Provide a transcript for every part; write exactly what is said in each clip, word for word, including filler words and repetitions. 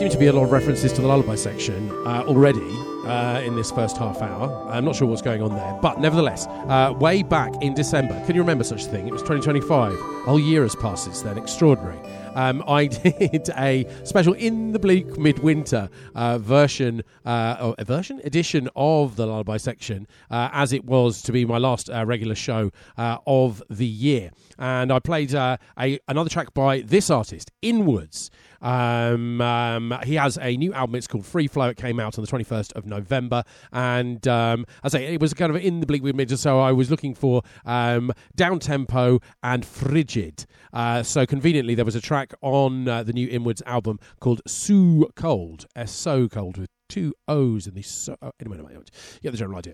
seem to be a lot of references to the lullaby section uh, already uh, in this first half hour. I'm not sure what's going on there, but nevertheless, uh, way back in December, can you remember such a thing? It was twenty twenty-five. A whole year has passed since then. Extraordinary. Um, I did a special in the bleak midwinter uh, version, uh, or a version edition of the lullaby section, uh, as it was to be my last uh, regular show uh, of the year. And I played uh, a another track by this artist, Inwards. Um, um, he has a new album. It's called Free Flow. It came out on the twenty-first of November, and um, I say it was kind of in the bleak midwinter, so I was looking for um, down tempo and frigid. Uh, so conveniently, there was a track on uh, the new Inwards album called So Cold, S So Cold with two O's in the so. Oh, anyway, anyway, you get the general idea.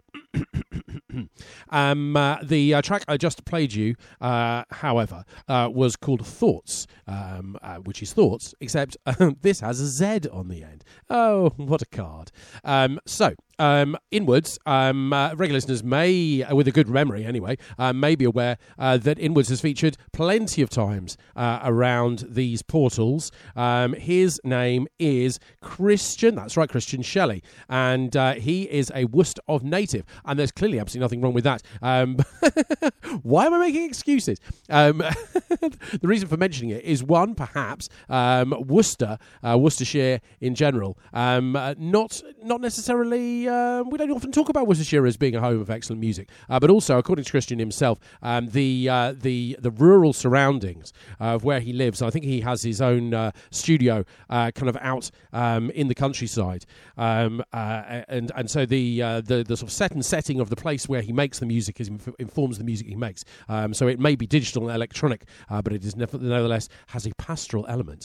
um, uh, the uh, track I just played you, uh, however, uh, was called Thoughts, um, uh, which is thoughts, except uh, this has a Z on the end. Oh, what a card. Um, so, Um, Inwards, um, uh, regular listeners may, uh, with a good memory anyway, uh, may be aware uh, that Inwards has featured plenty of times uh, around these portals. Um, his name is Christian, that's right, Christian Shelley, and uh, he is a Worcester of native, and there's clearly absolutely nothing wrong with that. Um, why am I making excuses? Um, the reason for mentioning it is, one, perhaps, um, Worcester, uh, Worcestershire in general, um, uh, not not necessarily... Um, we don't often talk about Worcestershire as being a home of excellent music, uh, but also, according to Christian himself, um, the uh, the the rural surroundings uh, of where he lives. I think he has his own uh, studio, uh, kind of out um, in the countryside, um, uh, and and so the, uh, the the sort of set and setting of the place where he makes the music is inf- informs the music he makes. Um, so it may be digital and electronic, uh, but it is never, nevertheless has a pastoral element.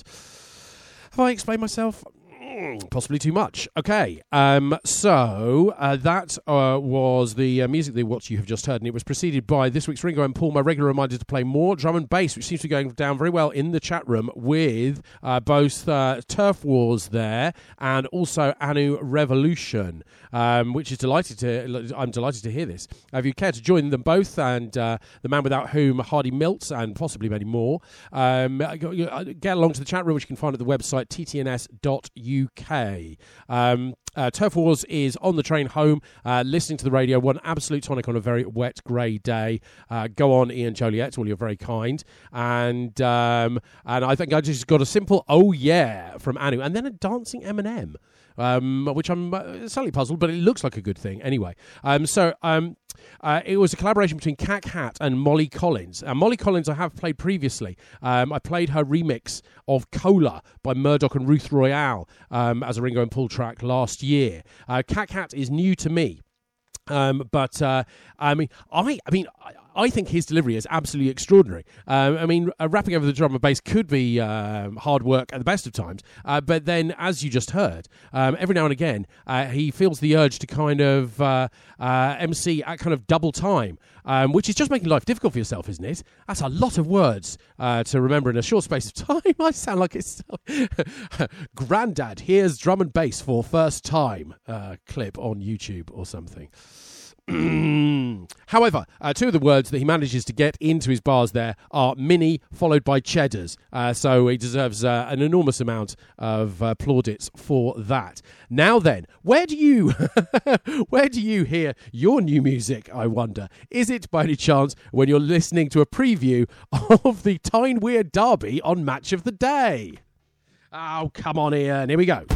Have I explained myself? Possibly too much. Okay, um, so uh, that uh, was the uh, music that what you have just heard, and it was preceded by this week's Ringo and Paul, my regular reminder to play more drum and bass, which seems to be going down very well in the chat room with uh, both uh, Turf Wars there and also Anu Revolution, um, which is delighted to. I'm delighted to hear this. Uh, if you care to join them both and uh, the man without whom, Hardy Milts, and possibly many more, um, get along to the chat room, which you can find at the website t t n s dot u k. Um, uh, Turf Wars is on the train home, uh, listening to the radio, one absolute tonic on a very wet, grey day. Uh, go on, Ian Joliet, well, you're very kind. And um, and I think I just got a simple oh yeah from Anu, and then a dancing Eminem. Um, which I'm uh, slightly puzzled, but it looks like a good thing anyway. Um, so um, uh, it was a collaboration between Cat Hat and Molly Collins. Uh, Molly Collins I have played previously. Um, I played her remix of Cola by Murdoch and Ruth Royale um, as a Ringo and Paul track last year. Uh, Cat Hat is new to me. Um, but uh, I mean, I, I mean, I, I think his delivery is absolutely extraordinary. Um, I mean, uh, rapping over the drum and bass could be um, hard work at the best of times, uh, but then, as you just heard, um, every now and again, uh, he feels the urge to kind of uh, uh, M C at kind of double time, um, which is just making life difficult for yourself, isn't it? That's a lot of words uh, to remember in a short space of time. I sound like it's Grandad. Here's drum and bass for first time uh, clip on YouTube or something. However, uh, two of the words that he manages to get into his bars there are mini followed by cheddars, uh, so he deserves uh, an enormous amount of uh, plaudits for that. Now then, where do you where do you hear your new music, I wonder? Is it by any chance when you're listening to a preview of the Tyne Weir Derby on Match of the Day? Oh, come on, Ian, here we go.